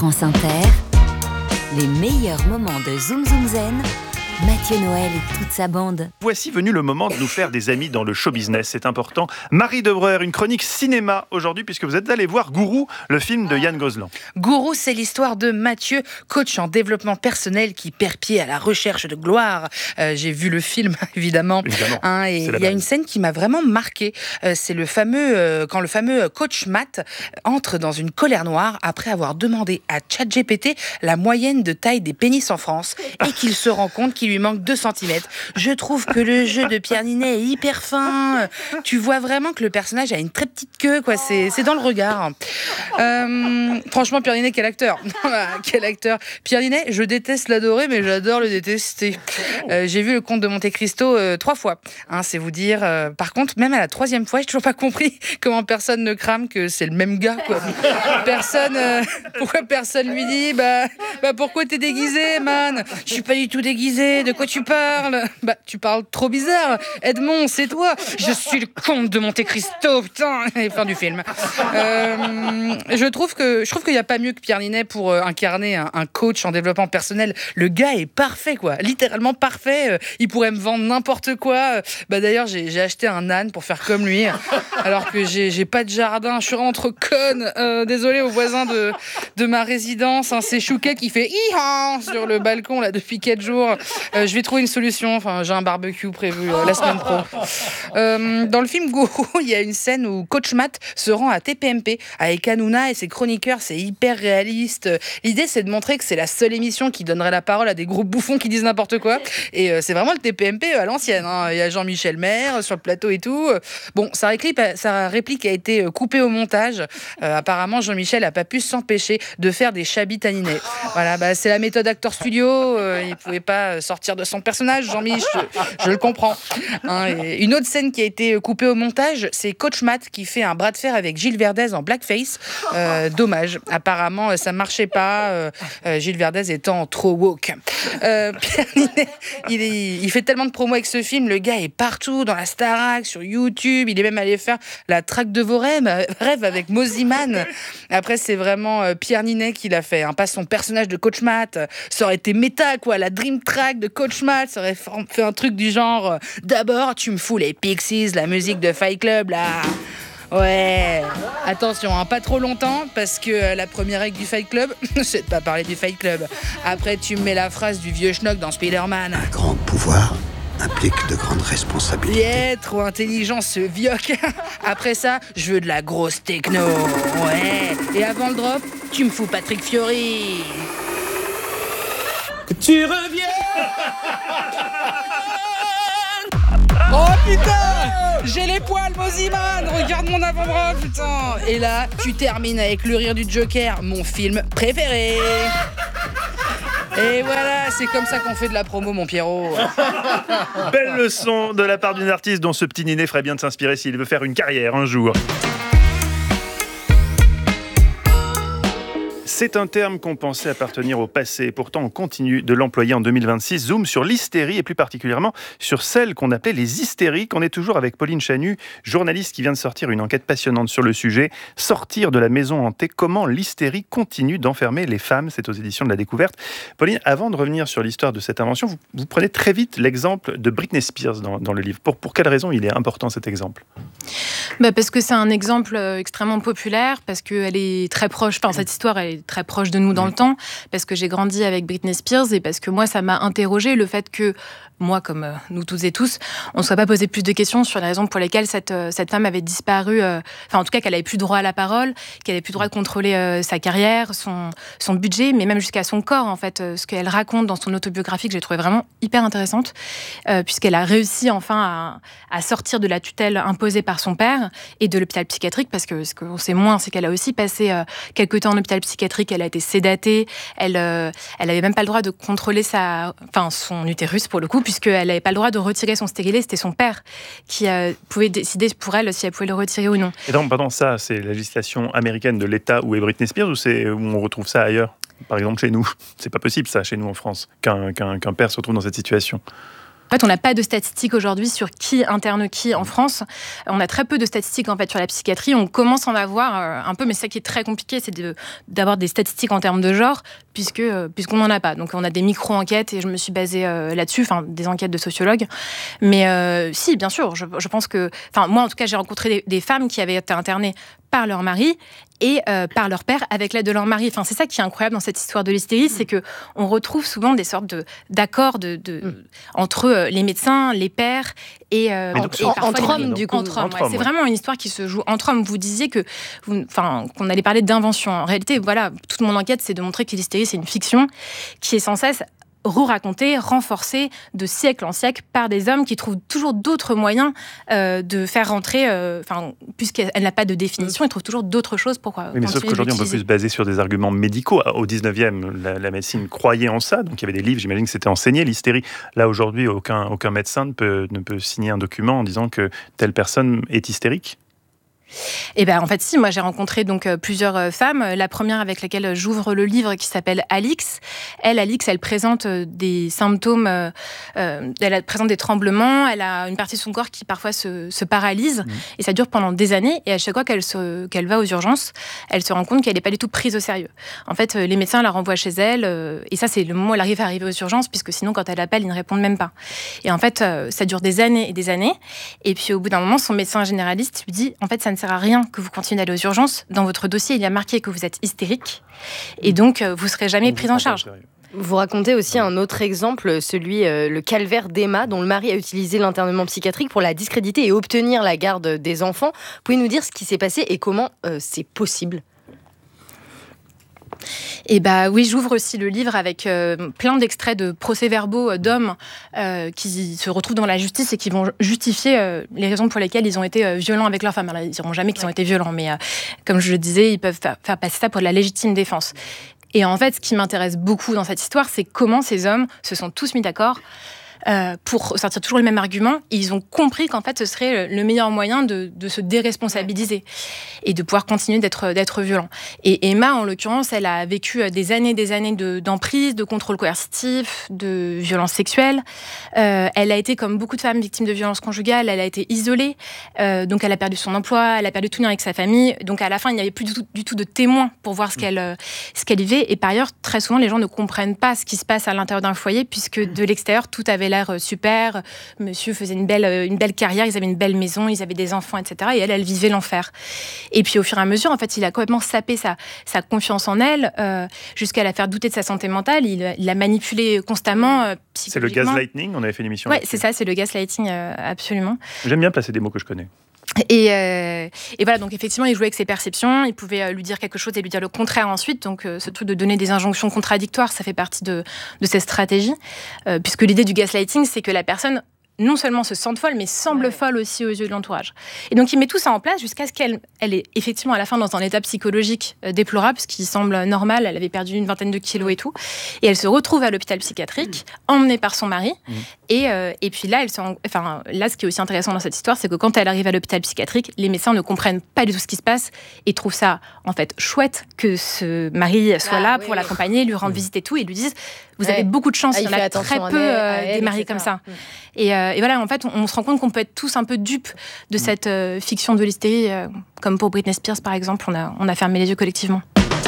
France Inter, les meilleurs moments de Zoom Zoom Zen, Mathieu Noël et toute sa bande. Voici venu le moment de nous faire des amis dans le show business, c'est important. Marie Debreuer, une chronique cinéma aujourd'hui, puisque vous êtes allée voir Gourou, le film de Yann Gozlan. Gourou, c'est l'histoire de Mathieu, coach en développement personnel qui perd pied à la recherche de gloire. J'ai vu le film, évidemment. Et il y a une scène qui m'a vraiment marquée. C'est quand le fameux coach Matt entre dans une colère noire après avoir demandé à ChatGPT la moyenne de taille des pénis en France et qu'il se rend compte qu'il lui manque 2 cm. Je trouve que le jeu de Pierre Ninet est hyper fin. Tu vois vraiment que le personnage a une très petite queue, quoi. C'est dans le regard. Franchement, Pierre Ninet, quel acteur. Quel acteur. Pierre Ninet, je déteste l'adorer, mais j'adore le détester. J'ai vu le Comte de Monte Cristo 3 fois. C'est vous dire. Par contre, même à la 3e fois, j'ai toujours pas compris comment personne ne crame que c'est le même gars, quoi. Pourquoi personne lui dit pourquoi t'es déguisé, man? Je suis pas du tout déguisé. De quoi tu parles? Tu parles trop bizarre. Edmond, c'est toi. Je suis le comte de Monte Cristo, putain. Et fin du film. Je trouve qu'il n'y a pas mieux que Pierre Ninet pour incarner un coach en développement personnel. Le gars est parfait, quoi. Littéralement parfait. Il pourrait me vendre n'importe quoi. D'ailleurs, j'ai acheté un âne pour faire comme lui. Alors que j'ai pas de jardin. Je suis vraiment trop conne. Désolé aux voisins de ma résidence. C'est Chouquet qui fait hi-ha sur le balcon là depuis 4 jours. Je vais trouver une solution. J'ai un barbecue prévu la semaine pro. Dans le film Gourou, il y a une scène où Coach Matt se rend à TPMP avec Hanouna et ses chroniqueurs. C'est hyper réaliste. L'idée, c'est de montrer que c'est la seule émission qui donnerait la parole à des gros bouffons qui disent n'importe quoi. Et c'est vraiment le TPMP à l'ancienne. Il y a Jean-Michel Maire sur le plateau et tout. Sa réplique a été coupée au montage. Apparemment, Jean-Michel n'a pas pu s'empêcher de faire des chabits à Ninet. Voilà, c'est la méthode acteur studio. Il pouvait pas sortir de son personnage, Jean-Mich, je le comprends. Et une autre scène qui a été coupée au montage, c'est Coach Matt qui fait un bras de fer avec Gilles Verdez en blackface. Dommage. Apparemment, ça marchait pas. Gilles Verdez étant trop woke. Pierre Ninet, il fait tellement de promos avec ce film. Le gars est partout, dans la Starac, sur YouTube. Il est même allé faire la traque de vos rêves avec Moziman. Après, c'est vraiment Pierre Ninet qui l'a fait. Pas son personnage de Coach Matt. Ça aurait été méta, quoi. La Dream Track de Coach Matt, ça aurait fait un truc du genre d'abord tu me fous les Pixies, la musique de Fight Club là. Ouais, attention, pas trop longtemps, parce que la première règle du Fight Club, c'est de pas parler du Fight Club. Après, tu me mets la phrase du vieux schnock dans Spider-Man. Un grand pouvoir implique de grandes responsabilités. Trop intelligent ce vioc. Après ça, je veux de la grosse techno. Ouais, et avant le drop, tu me fous Patrick Fiori. Que tu reviens. Oh putain, j'ai les poils, Moziman. Regarde mon avant-bras, putain. Et là, tu termines avec le rire du Joker, mon film préféré. Et voilà, c'est comme ça qu'on fait de la promo, mon Pierrot. Belle leçon de la part d'une artiste dont ce petit Ninet ferait bien de s'inspirer s'il veut faire une carrière un jour. C'est un terme qu'on pensait appartenir au passé. Pourtant, on continue de l'employer en 2026. Zoom sur l'hystérie et plus particulièrement sur celle qu'on appelait les hystériques. On est toujours avec Pauline Chanu, journaliste qui vient de sortir une enquête passionnante sur le sujet. Sortir de la maison hantée, comment l'hystérie continue d'enfermer les femmes. C'est aux éditions de La Découverte. Pauline, avant de revenir sur l'histoire de cette invention, vous prenez très vite l'exemple de Britney Spears dans le livre. Pour quelle raison il est important cet exemple ? Parce que c'est un exemple extrêmement populaire, parce qu'elle est très proche, cette histoire elle est très proche de nous dans le temps, parce que j'ai grandi avec Britney Spears et parce que moi ça m'a interrogée le fait que moi, comme nous toutes et tous, on ne soit pas posé plus de questions sur les raisons pour lesquelles cette femme avait disparu, en tout cas qu'elle n'avait plus droit à la parole, qu'elle n'avait plus droit de contrôler sa carrière, son budget, mais même jusqu'à son corps, en fait. Ce qu'elle raconte dans son autobiographie, que j'ai trouvé vraiment hyper intéressante, puisqu'elle a réussi enfin à sortir de la tutelle imposée par son père et de l'hôpital psychiatrique, parce que ce qu'on sait moins, c'est qu'elle a aussi passé quelques temps en hôpital psychiatrique, elle a été sédatée, elle avait même pas le droit de contrôler son utérus, pour le coup, puisqu'elle n'avait pas le droit de retirer son stérilet. C'était son père qui pouvait décider pour elle si elle pouvait le retirer ou non. Et donc, ça, c'est la législation américaine de l'État où est Britney Spears, où on retrouve ça ailleurs? Par exemple, chez nous. C'est pas possible, ça, chez nous, en France, qu'un père se retrouve dans cette situation. En fait, on n'a pas de statistiques aujourd'hui sur qui interne qui en France. On a très peu de statistiques en fait sur la psychiatrie. On commence à en avoir un peu, mais ça qui est très compliqué, c'est d'avoir des statistiques en termes de genre, puisqu'on n'en a pas. Donc on a des micro-enquêtes et je me suis basée là-dessus, enfin des enquêtes de sociologues. Mais si, bien sûr, je pense que... Enfin, moi, en tout cas, j'ai rencontré des femmes qui avaient été internées par leur mari et par leur père avec l'aide de leur mari. Enfin, c'est ça qui est incroyable dans cette histoire de l'hystérie, c'est qu'on retrouve souvent des sortes d'accords entre les médecins, les pères et entre hommes, du coup. Entre hommes, ouais. C'est vraiment une histoire qui se joue entre hommes. Vous disiez qu'on allait parler d'invention. En réalité, voilà, toute mon enquête, c'est de montrer que l'hystérie, c'est une fiction qui est sans cesse re-racontée, renforcée de siècle en siècle par des hommes qui trouvent toujours d'autres moyens de faire rentrer, puisqu'elle n'a pas de définition, ils trouvent toujours d'autres choses pour oui, mais sauf qu'aujourd'hui, on peut plus se baser sur des arguments médicaux. Au 19e, la médecine croyait en ça, donc il y avait des livres, j'imagine que c'était enseigné, l'hystérie. Là, aujourd'hui, aucun médecin ne peut signer un document en disant que telle personne est hystérique. Eh ben, en fait, si, moi j'ai rencontré donc plusieurs femmes. La première avec laquelle j'ouvre le livre qui s'appelle Alix. Alix, elle présente des symptômes, elle présente des tremblements, elle a une partie de son corps qui parfois se paralyse et ça dure pendant des années. Et à chaque fois qu'elle va aux urgences, elle se rend compte qu'elle n'est pas du tout prise au sérieux. En fait, les médecins la renvoient chez elle et ça, c'est le moment où elle arrive à arriver aux urgences puisque sinon, quand elle appelle, ils ne répondent même pas. Et en fait, ça dure des années et des années. Et puis, au bout d'un moment, son médecin généraliste lui dit « En fait, ça ne sert à rien que vous continuez d'aller aux urgences. Dans votre dossier, il y a marqué que vous êtes hystérique et donc vous ne serez jamais prise en charge. » Vous racontez aussi un autre exemple, celui le calvaire d'Emma, dont le mari a utilisé l'internement psychiatrique pour la discréditer et obtenir la garde des enfants. Pouvez nous dire ce qui s'est passé et comment c'est possible ? Et oui, j'ouvre aussi le livre avec plein d'extraits de procès-verbaux d'hommes qui se retrouvent devant la justice et qui vont justifier les raisons pour lesquelles ils ont été violents avec leur femme. Alors, ils ne diront jamais qu'ils ont été violents, mais comme je le disais, ils peuvent faire passer ça pour de la légitime défense. Et en fait, ce qui m'intéresse beaucoup dans cette histoire, c'est comment ces hommes se sont tous mis d'accord pour sortir toujours le même argument. Et ils ont compris qu'en fait, ce serait le meilleur moyen de se déresponsabiliser et de pouvoir continuer d'être violent. Et Emma, en l'occurrence, elle a vécu des années d'emprise, de contrôle coercitif, de violence sexuelle. Elle a été, comme beaucoup de femmes victimes de violences conjugales, elle a été isolée. Donc, elle a perdu son emploi, elle a perdu tout lien avec sa famille. Donc, à la fin, il n'y avait plus du tout de témoins pour voir ce qu'elle vivait. Et par ailleurs, très souvent, les gens ne comprennent pas ce qui se passe à l'intérieur d'un foyer, puisque de l'extérieur, tout avait l'air super. Monsieur faisait une belle carrière, ils avaient une belle maison, ils avaient des enfants, etc. Et elle vivait l'enfer. Et puis, au fur et à mesure, en fait, il a complètement sapé sa confiance en elle, jusqu'à la faire douter de sa santé mentale. Il l'a manipulée constamment, psychologiquement. C'est le gaslighting, on avait fait une émission. Oui, c'est ça, c'est le gaslighting, absolument. J'aime bien placer des mots que je connais. Et voilà, donc effectivement, il jouait avec ses perceptions, il pouvait lui dire quelque chose et lui dire le contraire ensuite. Donc ce truc de donner des injonctions contradictoires, ça fait partie de cette stratégie. Puisque l'idée du gaslighting, c'est que la personne non seulement se sente folle, mais semble folle aussi aux yeux de l'entourage. Et donc, il met tout ça en place jusqu'à ce qu'elle est effectivement à la fin dans un état psychologique déplorable, ce qui semble normal. Elle avait perdu une 20aine de kilos et tout. Et elle se retrouve à l'hôpital psychiatrique, emmenée par son mari. Et puis là, là, ce qui est aussi intéressant dans cette histoire, c'est que quand elle arrive à l'hôpital psychiatrique, les médecins ne comprennent pas du tout ce qui se passe et trouvent ça, en fait, chouette que ce mari soit là pour l'accompagner, lui rendre visite et tout, et lui disent « Vous avez beaucoup de chance, il y en a très peu des maris comme ça. » Et voilà, en fait, on se rend compte qu'on peut être tous un peu dupes de cette fiction de l'hystérie, comme pour Britney Spears, par exemple, on a fermé les yeux collectivement.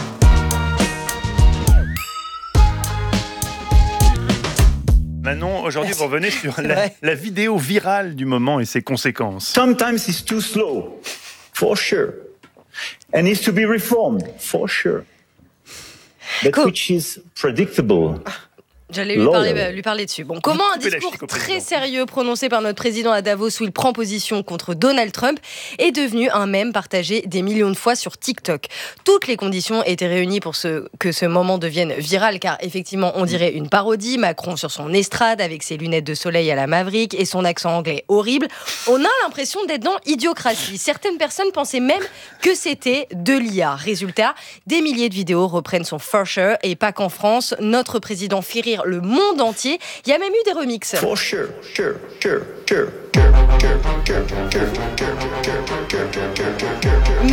Manon, aujourd'hui, vous revenez sur la vidéo virale du moment et ses conséquences. Sometimes it's too slow, for sure. And needs to be reformed, for sure. But which is predictable. J'allais lui parler dessus. Bon, comment un discours très sérieux prononcé par notre président à Davos où il prend position contre Donald Trump est devenu un mème partagé des millions de fois sur TikTok. Toutes les conditions étaient réunies pour que ce moment devienne viral, car effectivement, on dirait une parodie. Macron sur son estrade avec ses lunettes de soleil à la Maverick et son accent anglais horrible. On a l'impression d'être dans Idiocratie. Certaines personnes pensaient même que c'était de l'IA. Résultat, des milliers de vidéos reprennent son For Sure et pas qu'en France. Notre président fait rire le monde entier. Il y a même eu des remixes. For sure, sure, sure, sure. Mais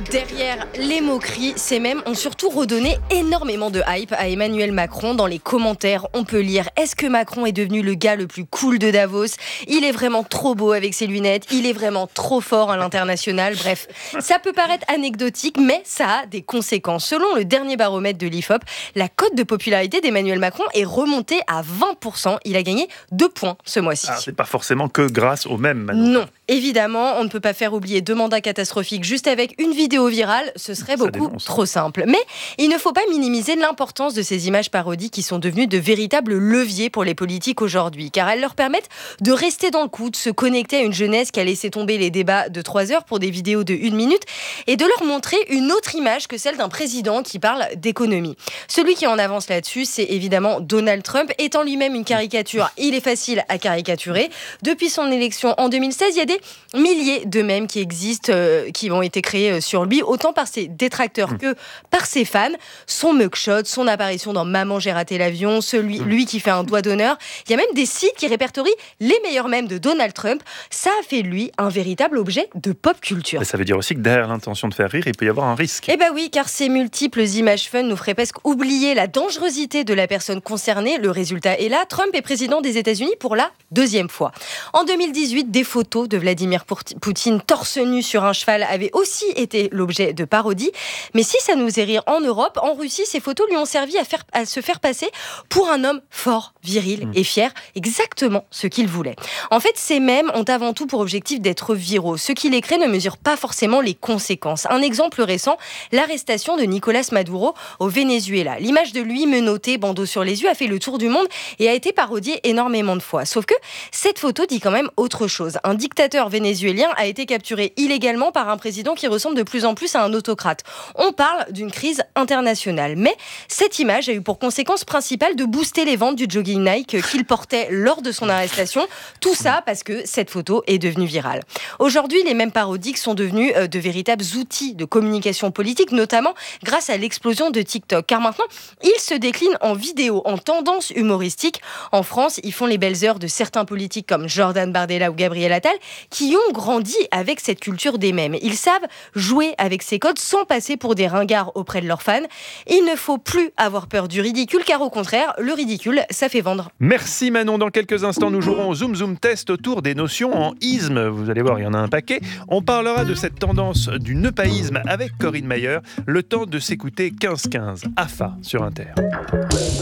Derrière les moqueries, ces mèmes ont surtout redonné énormément de hype à Emmanuel Macron. Dans les commentaires, on peut lire « Est-ce que Macron est devenu le gars le plus cool de Davos ? Il est vraiment trop beau avec ses lunettes, il est vraiment trop fort à l'international. » Bref, ça peut paraître anecdotique, mais ça a des conséquences. Selon le dernier baromètre de l'IFOP, la cote de popularité d'Emmanuel Macron est remontée à 20%. Il a gagné 2 points ce mois-ci. C'est pas forcément que grâce aux mèmes, Manon. Non, évidemment, on ne peut pas faire oublier 2 mandats catastrophiques juste avec une vidéo virale, ce serait beaucoup trop simple. Mais il ne faut pas minimiser l'importance de ces images parodies qui sont devenues de véritables leviers pour les politiques aujourd'hui, car elles leur permettent de rester dans le coup, de se connecter à une jeunesse qui a laissé tomber les débats de 3 heures pour des vidéos de 1 minute et de leur montrer une autre image que celle d'un président qui parle d'économie. Celui qui en avance là-dessus, c'est évidemment Donald Trump. Étant lui-même une caricature, il est facile à caricaturer. Depuis son élection en 2016, il y a des milliers de mèmes qui existent, qui ont été créés sur lui, autant par ses détracteurs que par ses fans. Son mugshot, son apparition dans Maman j'ai raté l'avion, lui qui fait un doigt d'honneur. Il y a même des sites qui répertorient les meilleurs mèmes de Donald Trump. Ça a fait de lui un véritable objet de pop culture. Et ça veut dire aussi que derrière l'intention de faire rire, il peut y avoir un risque. Eh ben oui, car ces multiples images fun nous feraient presque oublier la dangerosité de la personne concernée. Le résultat est là, Trump est président des États-Unis pour la 2e fois. En 2018, des photos de Vladimir Poutine torse nu sur un cheval avaient aussi été l'objet de parodies. Mais si ça nous fait rire en Europe, en Russie, ces photos lui ont servi à se faire passer pour un homme fort, viril et fier, exactement ce qu'il voulait. En fait, ces mèmes ont avant tout pour objectif d'être viraux. Ceux qui les créent ne mesurent pas forcément les conséquences. Un exemple récent, l'arrestation de Nicolas Maduro au Venezuela. L'image de lui menotté, bandeau sur les yeux, a fait le tour du monde et a été parodiée énormément de fois. Sauf que cette photo dit quand même autre chose. Un dictateur vénézuélien a été capturé illégalement par un président qui ressemble de plus en plus à un autocrate. On parle d'une crise internationale. Mais cette image a eu pour conséquence principale de booster les ventes du jogging Nike qu'il portait lors de son arrestation. Tout ça parce que cette photo est devenue virale. Aujourd'hui, les mêmes parodiques sont devenus de véritables outils de communication politique, notamment grâce à l'explosion de TikTok. Car maintenant, ils se déclinent en vidéo, en tendance humoristique. En France, ils font les belles heures de certains politiques comme Jordan Bardella ou Gabriel Attal qui ont grandi avec cette culture des mèmes. Ils savent jouer avec ces codes sans passer pour des ringards auprès de leurs fans. Il ne faut plus avoir peur du ridicule, car au contraire, le ridicule, ça fait vendre. Merci Manon. Dans quelques instants, nous jouerons au Zoom Zoom Test autour des notions en isme. Vous allez voir, il y en a un paquet. On parlera de cette tendance du neupaïsme avec Corinne Mayer. Le temps de s'écouter 15-15. AFA sur Inter.